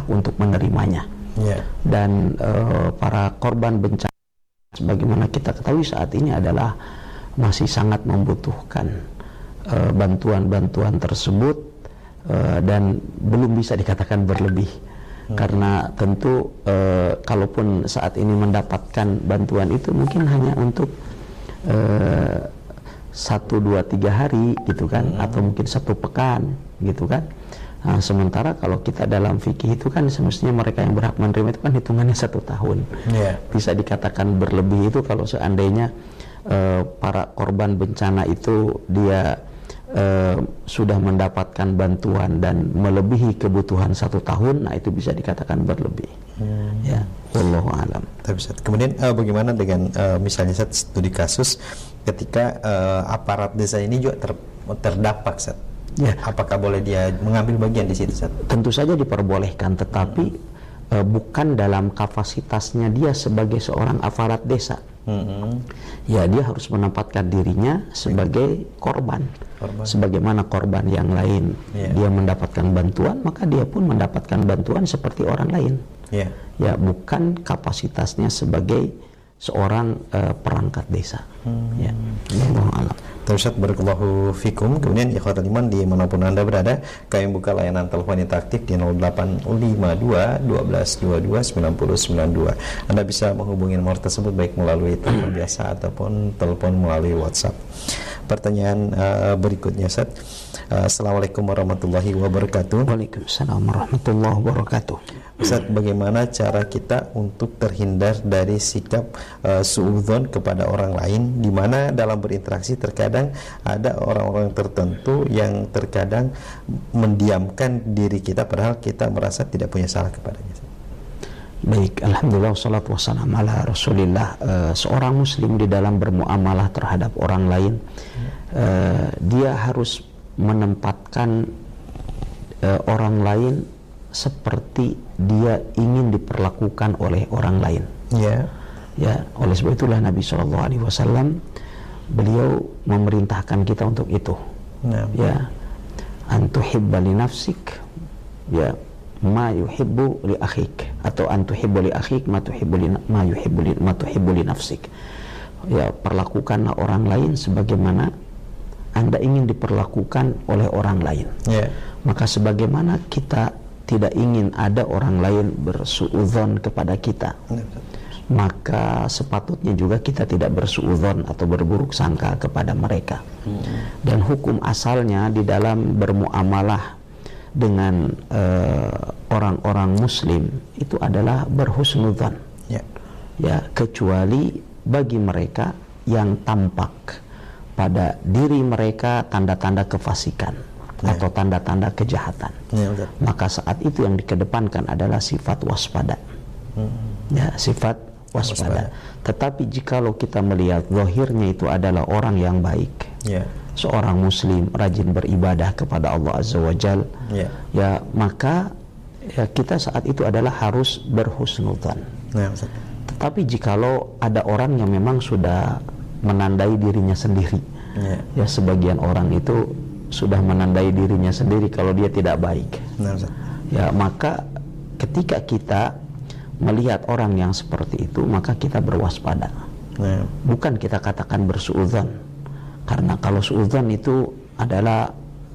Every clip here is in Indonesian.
untuk menerimanya. Dan para korban bencana sebagaimana kita ketahui saat ini adalah masih sangat membutuhkan bantuan-bantuan tersebut, dan belum bisa dikatakan berlebih. Karena tentu kalaupun saat ini mendapatkan bantuan itu mungkin hanya untuk 1, 2, 3 hari gitu kan, atau mungkin 1 pekan gitu kan. Nah, sementara kalau kita dalam fikih itu kan semestinya mereka yang berhak menerima itu kan hitungannya 1 tahun. Bisa dikatakan berlebih itu kalau seandainya para korban bencana itu dia sudah mendapatkan bantuan dan melebihi kebutuhan 1 tahun, nah itu bisa dikatakan berlebih. Ya, wallahu alam. Kemudian bagaimana dengan misalnya studi kasus ketika aparat desa ini juga terdampak, Ya. Apakah boleh dia mengambil bagian di situ, Tentu saja diperbolehkan, tetapi bukan dalam kapasitasnya dia sebagai seorang aparat desa. Ya, dia harus menempatkan dirinya sebagai korban. Sebagaimana korban yang lain dia mendapatkan bantuan, maka dia pun mendapatkan bantuan seperti orang lain. Ya, bukan kapasitasnya sebagai seorang perangkat desa. Ya, wallahu a'lam. Ustaz, barakallahu fikum. Kemudian ikhwatul iman dimanapun Anda berada, kami buka layanan telepon interaktif di 0852 1222 9092. Anda bisa menghubungi nomor tersebut baik melalui telepon biasa ataupun telepon melalui WhatsApp. Pertanyaan berikutnya, Ustaz. Assalamualaikum warahmatullahi wabarakatuh. Waalaikumsalam warahmatullahi wabarakatuh. Ustaz, bagaimana cara kita untuk terhindar dari sikap suudzon kepada orang lain, di mana dalam berinteraksi terkadang ada orang-orang tertentu yang terkadang mendiamkan diri kita padahal kita merasa tidak punya salah kepadanya. Baik, alhamdulillah wassalatu wassalamu ala rasulillah. Seorang muslim di dalam bermuamalah terhadap orang lain, dia harus menempatkan orang lain seperti dia ingin diperlakukan oleh orang lain. Ya, oleh sebab itulah Nabi SAW beliau memerintahkan kita untuk itu. Ya, antuhibba li nafsik, ya, ma yuhibbu li akhik, atau antuhibbu li akhik ma tuhibbu li nafsik. Ya, perlakukanlah orang lain sebagaimana Anda ingin diperlakukan oleh orang lain. Maka sebagaimana kita tidak ingin ada orang lain bersuudzon kepada kita, maka sepatutnya juga kita tidak bersuudzon atau berburuk sangka kepada mereka. Dan hukum asalnya di dalam bermuamalah dengan orang-orang muslim itu adalah berhusnudzon. Ya, kecuali bagi mereka yang tampak pada diri mereka tanda-tanda kefasikan atau tanda-tanda kejahatan. Maka saat itu yang dikedepankan adalah sifat waspada. Ya, sifat waspada. Tetapi jikalau kita melihat zahirnya itu adalah orang yang baik, seorang muslim rajin beribadah kepada Allah Azza wa Jal, ya, maka ya, kita saat itu adalah harus berhusnudzan. Tetapi jikalau ada orang yang memang sudah menandai dirinya sendiri, ya, sebagian orang itu sudah menandai dirinya sendiri kalau dia tidak baik, ya, maka ketika kita melihat orang yang seperti itu, maka kita berwaspada. Bukan kita katakan bersuudzon, karena kalau suudzon itu adalah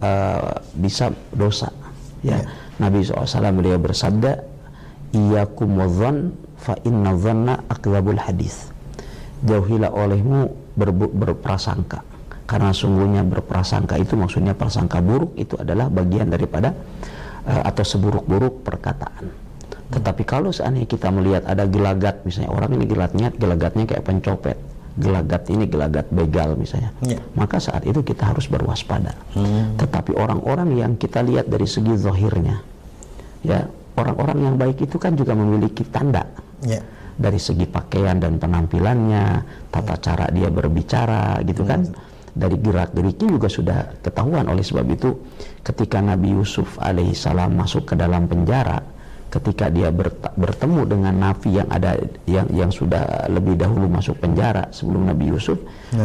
bisa dosa. Ya, Nabi SAW beliau bersabda, iyyakum wadzan fa inna dzanna akdzabul hadis. Jauhilah olehmu berprasangka, karena sungguhnya berprasangka itu maksudnya prasangka buruk itu adalah bagian daripada atau seburuk-buruk perkataan. Tetapi kalau seandainya kita melihat ada gelagat, misalnya orang ini gelagatnya kayak pencopet, gelagat ini gelagat begal misalnya, maka saat itu kita harus berwaspada. Tetapi orang-orang yang kita lihat dari segi zahirnya, ya, orang-orang yang baik itu kan juga memiliki tanda, dari segi pakaian dan penampilannya, tata cara dia berbicara gitu kan, dari gerak-geriknya juga sudah ketahuan. Oleh sebab itu ketika Nabi Yusuf alaihissalam masuk ke dalam penjara, ketika dia bertemu dengan Nafi yang ada yang sudah lebih dahulu masuk penjara sebelum Nabi Yusuf,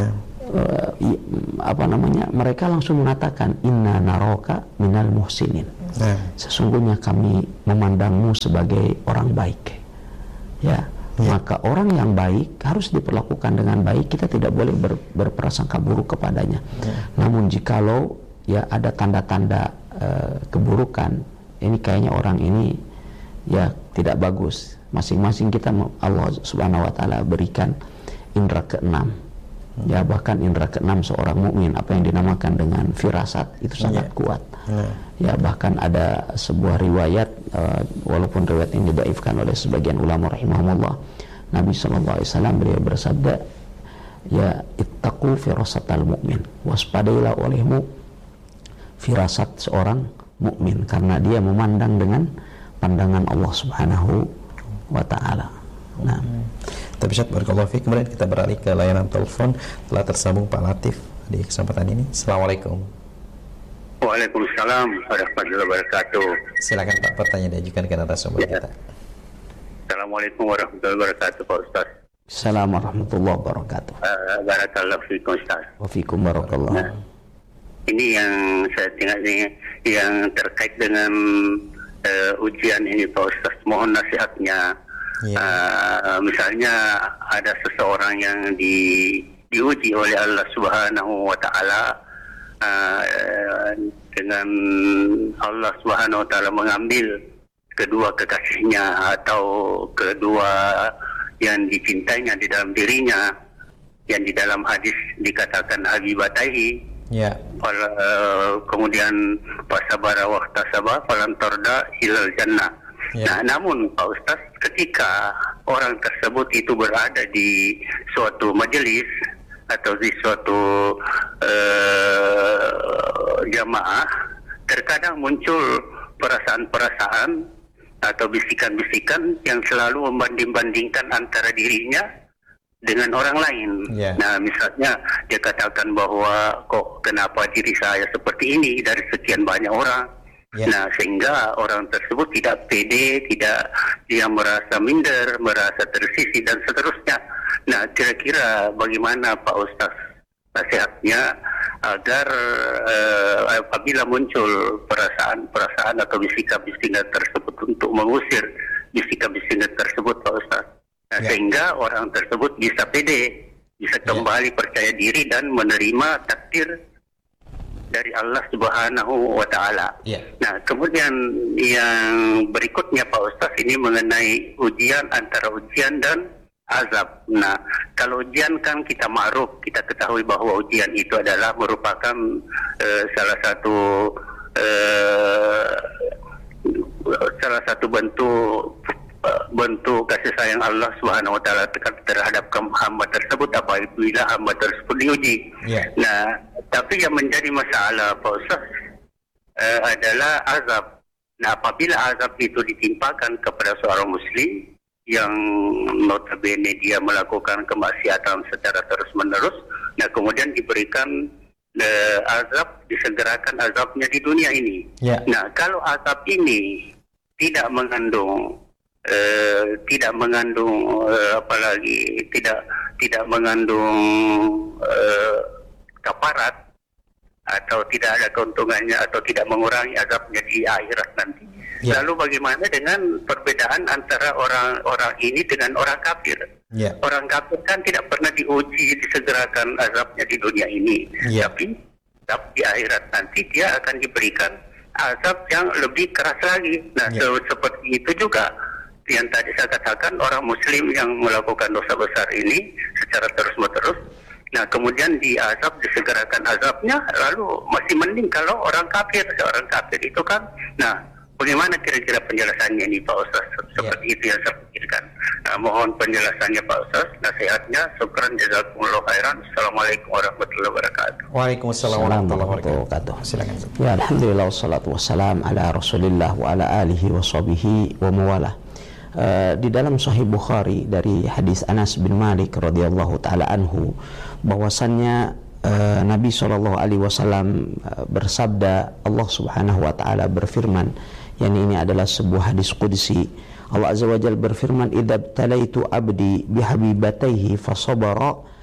mereka langsung mengatakan inna naraka minal muhsinin. Sesungguhnya kami memandangmu sebagai orang baik. Ya. Maka orang yang baik harus diperlakukan dengan baik. Kita tidak boleh berprasangka buruk kepadanya. Namun jikalau ya ada tanda-tanda keburukan, ini kayaknya orang ini ya tidak bagus. Masing-masing kita, Allah Subhanahu wa taala berikan indera keenam. Ya, bahkan indera keenam seorang mukmin, apa yang dinamakan dengan firasat, itu sangat kuat. Ya, bahkan ada sebuah riwayat, walaupun riwayat ini didhaifkan oleh sebagian ulama rahimahumullah, Nabi SAW beliau bersabda, ya ittaqu firasatal mu'min, waspadailah olehmu firasat seorang mukmin, karena dia memandang dengan pandangan Allah Subhanahu wa taala. Nah, tapi Ustaz, barakallahu fiik. Kemudian kita beralih ke layanan telepon. Telah tersambung Pak Latif di kesempatan ini. Assalamualaikum. Waalaikumsalam warahmatullahi wabarakatuh. Silakan Pak, pertanyaan diajukan ke narasumber kita. Assalamualaikum warahmatullahi wabarakatuh Pak Ustaz. Assalamualaikum warahmatullahi wabarakatuh. Barakallahu fiikum Ustaz. Wa fiikum barakallah. Nah, ini yang saya tengok ini yang terkait dengan ujian ini Pak Ustaz. Mohon nasihatnya. Misalnya ada seseorang yang diuji oleh Allah Subhanahu wa taala, dengan Allah Subhanahu wa taala mengambil kedua kekasihnya atau kedua yang dicintainya di dalam dirinya, yang di dalam hadis dikatakan habibataihi. Kemudian fasabara wahtasaba falan tarda ilal jannah. Nah, namun Pak Ustaz, ketika orang tersebut itu berada di suatu majelis atau di suatu jamaah, terkadang muncul perasaan-perasaan atau bisikan-bisikan yang selalu membanding-bandingkan antara dirinya dengan orang lain. Nah, misalnya dia katakan bahwa kok kenapa diri saya seperti ini dari sekian banyak orang. Nah, sehingga orang tersebut tidak pede, dia merasa minder, merasa tersisih dan seterusnya. Nah, kira-kira bagaimana Pak Ustaz nasihatnya agar apabila muncul perasaan-perasaan atau bisikan-bisikan tersebut untuk mengusir bisikan-bisikan tersebut Pak Ustaz. Nah, sehingga orang tersebut bisa pede, bisa kembali percaya diri dan menerima takdir dari Allah Subhanahu wa taala. Nah, kemudian yang berikutnya Pak Ustaz, ini mengenai ujian, antara ujian dan azab. Nah, kalau ujian kan kita ma'ruf, kita ketahui bahwa ujian itu adalah merupakan salah satu bentuk kasih sayang Allah Subhanahu wa taala terhadap hamba tersebut apabila hamba tersebut diuji. Nah, tapi yang menjadi masalah Pak Ustaz adalah azab. Nah, apabila azab itu ditimpakan kepada seorang muslim yang notabene dia melakukan kemaksiatan secara terus-menerus, nah kemudian diberikan azab, disegerakan azabnya di dunia ini. Nah, kalau azab ini tidak mengandung apalagi tidak mengandung kafarat atau tidak ada keuntungannya atau tidak mengurangi azabnya di akhirat nanti. Lalu bagaimana dengan perbedaan antara orang ini dengan orang kafir? Orang kafir kan tidak pernah diuji, disegerakan azabnya di dunia ini, tapi di akhirat nanti dia akan diberikan azab yang lebih keras lagi. Nah, seperti itu juga yang tadi saya katakan, orang muslim yang melakukan dosa besar ini secara terus-menerus, nah kemudian diazab, disegerakan azabnya, lalu masih mending kalau orang kafir itu kan. Nah, bagaimana kira-kira penjelasannya ini Pak Ustaz? Seperti itu yang saya pikirkan. Nah, mohon penjelasannya Pak Ustaz, nasihatnya. Syukran, jazakumullah khairan. Assalamualaikum warahmatullahi wabarakatuh. Waalaikumsalam warahmatullahi wabarakatuh. Silakan. Ya, alhamdulillah wassalatu wassalam ala Rasulillah wa ala alihi wa sahbihi wa mawalah. Di dalam Sahih Bukhari dari hadis Anas bin Malik radhiyallahu taala anhu, bahwasannya Nabi SAW bersabda, Allah Subhanahu wa taala berfirman, yakni ini adalah sebuah hadis qudsi. Allah Azza wa Jalla berfirman, "Idza btalaitu 'abdi bihabibataihi fasabara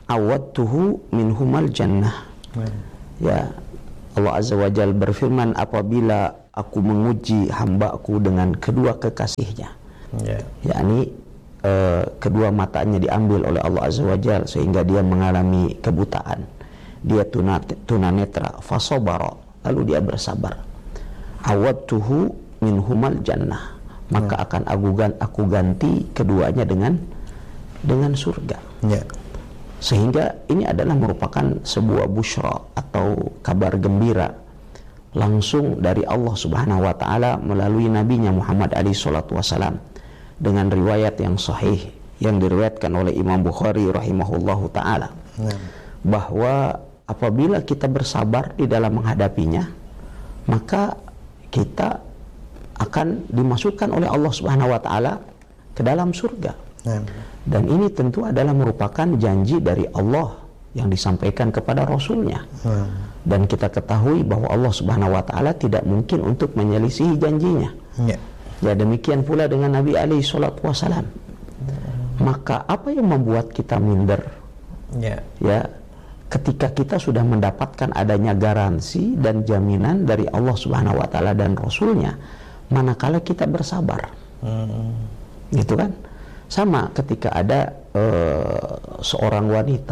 awadtuhu minhumal jannah. Ya, Allah Azza wa Jalla berfirman, apabila aku menguji hamba-Ku dengan kedua kekasihnya, yakni kedua matanya diambil oleh Allah Azza wa Jalla sehingga dia mengalami kebutaan, dia tunanetra, fasabara, lalu dia bersabar, awadtuhu minhumal jannah, maka akan aku ganti keduanya dengan surga. Sehingga ini adalah merupakan sebuah busyra atau kabar gembira langsung dari Allah Subhanahu wa taala melalui nabinya Muhammad alaihi salatu wasalam, dengan riwayat yang sahih yang diriwayatkan oleh Imam Bukhari rahimahullahu taala, bahwa apabila kita bersabar di dalam menghadapinya, maka kita akan dimasukkan oleh Allah Subhanahu wa taala ke dalam surga. Dan ini tentu adalah merupakan janji dari Allah yang disampaikan kepada Rasulnya. Dan kita ketahui bahwa Allah Subhanahu wa taala tidak mungkin untuk menyelisihi janjinya. Ya, demikian pula dengan Nabi alaihi salatu wasalam. Maka apa yang membuat kita minder? Ya, ketika kita sudah mendapatkan adanya garansi dan jaminan dari Allah Subhanahu wa taala dan Rasulnya, manakala kita bersabar. Gitu kan? Sama ketika ada seorang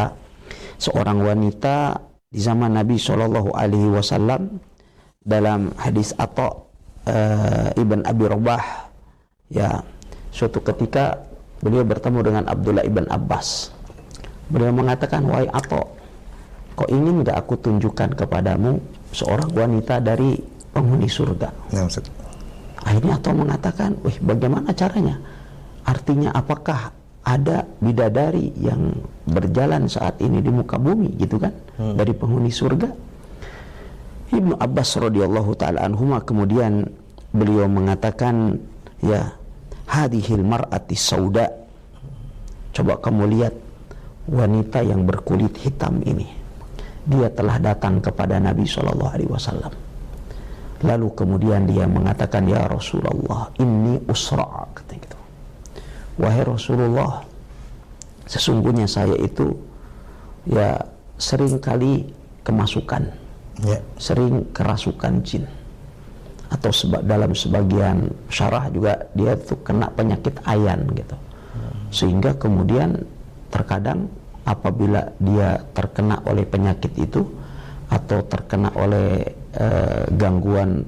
wanita di zaman Nabi Shallallahu Alaihi Wasallam, dalam hadis Atha ibn Abi Rabah, ya, suatu ketika beliau bertemu dengan Abdullah ibn Abbas. Beliau mengatakan, wahai Atha, kok ingin nggak aku tunjukkan kepadamu seorang wanita dari penghuni surga? Akhirnya Atha mengatakan, wih, bagaimana caranya? Artinya apakah ada bidadari yang berjalan saat ini di muka bumi, gitu kan, dari penghuni surga? Ibnu Abbas radhiyallahu taala anhuma kemudian beliau mengatakan, ya, hadhil mar'ati sauda, coba kamu lihat wanita yang berkulit hitam ini, dia telah datang kepada Nabi SAW. Lalu kemudian dia mengatakan, ya Rasulullah, inni usra', kata gitu. Wahai Rasulullah, sesungguhnya saya itu ya sering kali kemasukan, sering kerasukan jin, atau dalam sebagian syarah juga dia tuh kena penyakit ayan gitu. Sehingga kemudian terkadang apabila dia terkena oleh penyakit itu atau terkena oleh gangguan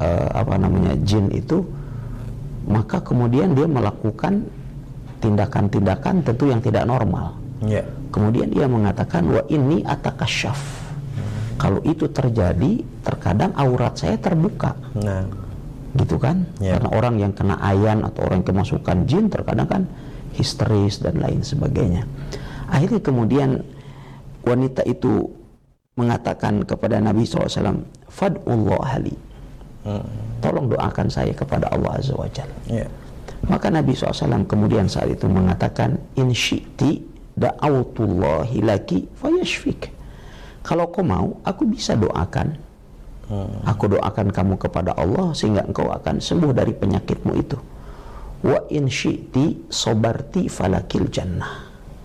jin itu, maka kemudian dia melakukan tindakan-tindakan tentu yang tidak normal. Kemudian dia mengatakan, wa inni atakasyaf, kalau itu terjadi terkadang aurat saya terbuka. Gitu kan? Karena orang yang kena ayan atau orang yang kemasukan jin terkadang kan histeris dan lain sebagainya. Akhirnya kemudian wanita itu mengatakan kepada Nabi SAW, fad'ullah li, tolong doakan saya kepada Allah Azza wa Jalla. Maka Nabi SAW kemudian saat itu mengatakan, in syi'ti da'autullahi laki fayashfik, kalau kau mau aku bisa doakan, aku doakan kamu kepada Allah sehingga engkau akan sembuh dari penyakitmu itu. Wa in syi'ti sobarti falakil jannah,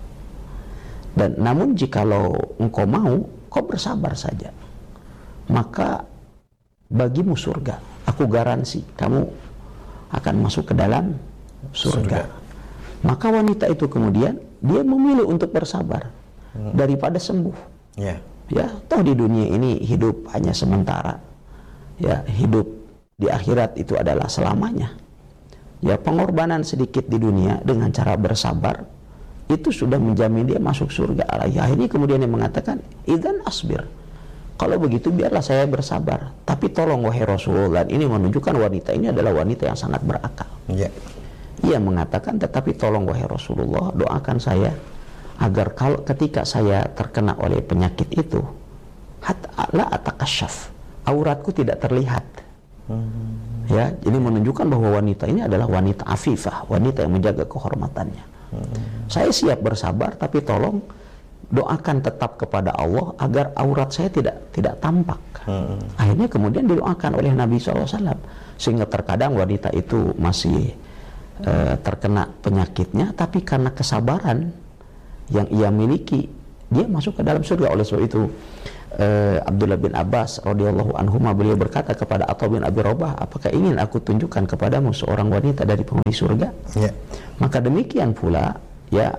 dan namun jikalau engkau mau, kau bersabar saja, maka bagimu surga, aku garansi kamu akan masuk ke dalam surga. Maka wanita itu kemudian dia memilih untuk bersabar daripada sembuh. Ya, toh di dunia ini hidup hanya sementara. Ya, hidup di akhirat itu adalah selamanya. Ya, pengorbanan sedikit di dunia dengan cara bersabar itu sudah menjamin dia masuk surga. Akhirnya kemudian dia mengatakan, idzan asbir, kalau begitu biarlah saya bersabar, tapi tolong wahai Rasulullah. Ini menunjukkan wanita ini adalah wanita yang sangat berakal. Ia mengatakan, tetapi tolong wahai Rasulullah, doakan saya agar kalau ketika saya terkena oleh penyakit itu, la atakasyaf, auratku tidak terlihat. Ya, jadi menunjukkan bahwa wanita ini adalah wanita afifah, wanita yang menjaga kehormatannya. Saya siap bersabar, tapi tolong doakan tetap kepada Allah agar aurat saya tidak tampak. Akhirnya kemudian didoakan oleh Nabi SAW, sehingga terkadang wanita itu masih terkena penyakitnya, tapi karena kesabaran yang ia miliki dia masuk ke dalam surga. Oleh sebab itu Abdullah bin Abbas radhiyallahu anhuma beliau berkata kepada Atha bin Abi Rabah, apakah ingin aku tunjukkan kepadamu seorang wanita dari penghuni surga? Maka demikian pula ya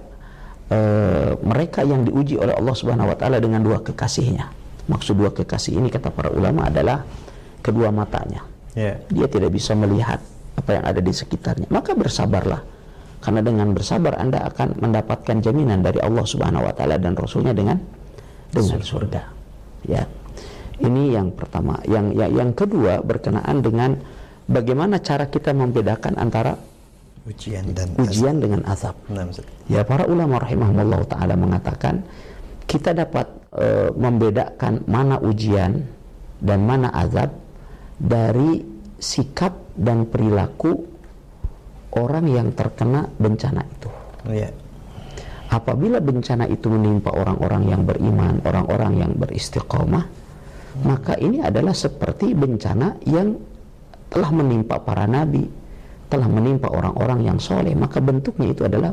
mereka yang diuji oleh Allah Subhanahu wa taala dengan dua kekasihnya. Maksud dua kekasih ini kata para ulama adalah kedua matanya. Dia tidak bisa melihat apa yang ada di sekitarnya. Maka bersabarlah, karena dengan bersabar Anda akan mendapatkan jaminan dari Allah Subhanahu wa taala dan Rasulnya dengan surga. Ya, ini yang pertama. Yang kedua berkenaan dengan bagaimana cara kita membedakan antara ujian dengan azab. Ya, para ulama rahimahumullah taala mengatakan kita dapat membedakan mana ujian dan mana azab dari sikap dan perilaku orang yang terkena bencana itu. Apabila bencana itu menimpa orang-orang yang beriman, orang-orang yang beristiqamah, maka ini adalah seperti bencana yang telah menimpa para nabi, telah menimpa orang-orang yang soleh, maka bentuknya itu adalah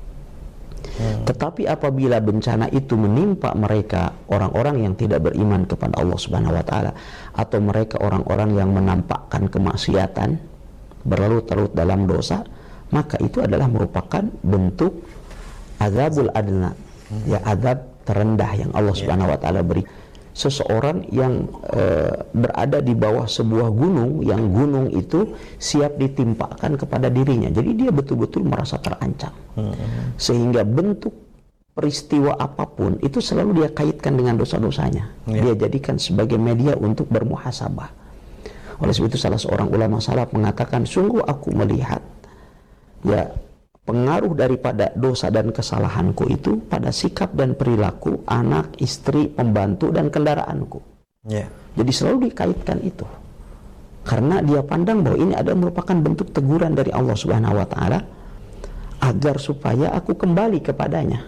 Tetapi apabila bencana itu menimpa mereka, orang-orang yang tidak beriman kepada Allah Subhanahu wa taala, atau mereka orang-orang yang menampakkan kemaksiatan, berlarut-larut dalam dosa, maka itu adalah merupakan bentuk azabul adna, ya, azab terendah yang Allah Subhanahu wa taala beri. Seseorang yang berada di bawah sebuah gunung, yang gunung itu siap ditimpakan kepada dirinya, jadi dia betul-betul merasa terancam, sehingga bentuk peristiwa apapun itu selalu dia kaitkan dengan dosa-dosanya, dia jadikan sebagai media untuk bermuhasabah. Oleh sebab itu salah seorang ulama salaf mengatakan, sungguh aku melihat ya pengaruh daripada dosa dan kesalahanku itu pada sikap dan perilaku anak, istri, pembantu, dan kendaraanku. Jadi selalu dikaitkan itu, karena dia pandang bahwa ini adalah merupakan bentuk teguran dari Allah Subhanahu wa taala agar supaya aku kembali kepadanya.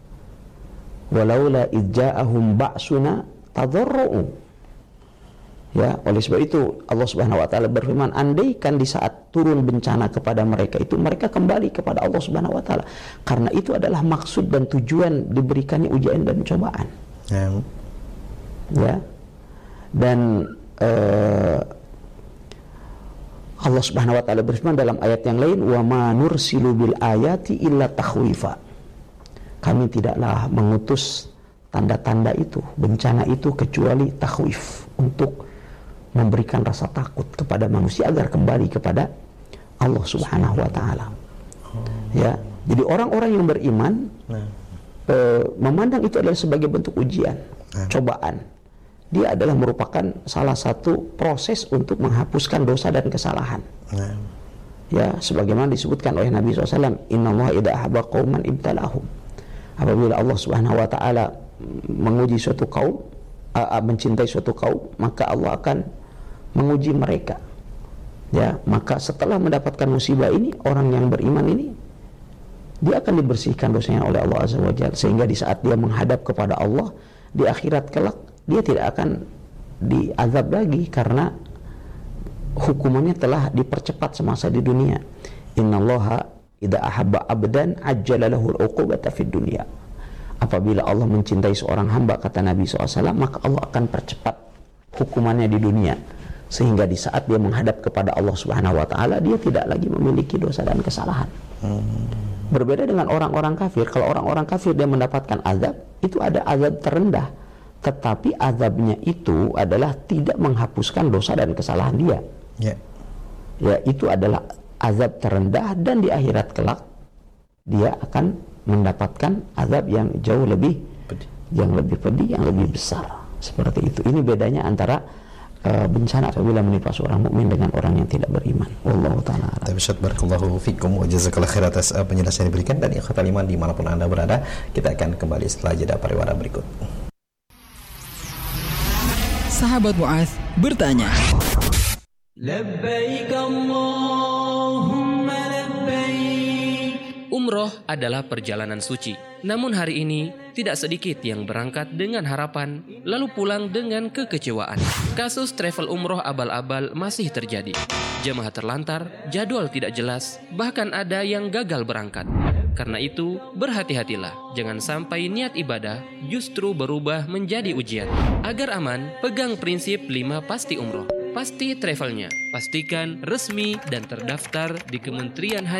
Walaula idza'ahum ba'suna tadarra'u. Ya, oleh sebab itu Allah Subhanahu wa taala berfirman, andaikan di saat turun bencana kepada mereka itu mereka kembali kepada Allah Subhanahu wa taala, karena itu adalah maksud dan tujuan diberikannya ujian dan cobaan. Ya. Dan Allah Subhanahu wa taala berfirman dalam ayat yang lain, wa ma nursilu bil ayati illa takhwifa. Kami tidaklah mengutus tanda-tanda itu, bencana itu, kecuali takhwif, untuk memberikan rasa takut kepada manusia agar kembali kepada Allah Subhanahu wa taala. Ya, jadi orang-orang yang beriman memandang itu adalah sebagai bentuk ujian, cobaan. Dia adalah merupakan salah satu proses untuk menghapuskan dosa dan kesalahan. Ya, sebagaimana disebutkan oleh Nabi SAW, innallaha idza ahabba qauman ibtalahum. Apabila Allah Subhanahu wa taala menguji suatu kaum, mencintai suatu kaum, maka Allah akan menguji mereka. Ya, maka setelah mendapatkan musibah ini, orang yang beriman ini dia akan dibersihkan dosanya oleh Allah Azza wa Jalla, sehingga di saat dia menghadap kepada Allah di akhirat kelak, dia tidak akan diazab lagi karena hukumannya telah dipercepat semasa di dunia. Innallaha idza ahabba abdan ajjala lahul uqubata fid dunya. Apabila Allah mencintai seorang hamba, kata Nabi SAW, maka Allah akan percepat hukumannya di dunia, sehingga di saat dia menghadap kepada Allah Subhanahu wa taala, dia tidak lagi memiliki dosa dan kesalahan. Berbeda dengan orang-orang kafir. Kalau orang-orang kafir dia mendapatkan azab, itu ada azab terendah, tetapi azabnya itu adalah tidak menghapuskan dosa dan kesalahan dia. Ya, itu adalah azab terendah, dan di akhirat kelak dia akan mendapatkan azab yang jauh lebih pedih, yang lebih besar. Seperti itu. Ini bedanya antara bencana apabila menimpa seorang mukmin dengan orang yang tidak beriman. Wallahu ta'ala. Ustaz, barakallahu fikum wa jazakallahu khair atas penjelasan yang diberikan. Dan ikhwatal iman dimanapun Anda berada, kita akan kembali setelah jeda pariwara berikut. Sahabat Mu'adz bertanya, Labbaik Allahumma labbaik. Umroh adalah perjalanan suci. Namun hari ini tidak sedikit yang berangkat dengan harapan lalu pulang dengan kekecewaan. Kasus travel umroh abal-abal masih terjadi. Jemaah terlantar, jadwal tidak jelas, bahkan ada yang gagal berangkat. Karena itu, berhati-hatilah. Jangan sampai niat ibadah justru berubah menjadi ujian. Agar aman, pegang prinsip 5 pasti umroh. Pasti travelnya. Pastikan resmi dan terdaftar di Kementerian Haji